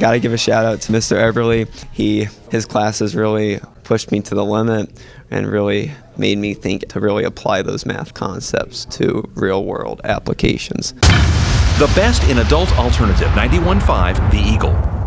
Got to give a shout out to Mr. Everly. His classes really pushed me to the limit and really made me think to really apply those math concepts to real-world applications. The best in adult alternative, 91.5 The Eagle.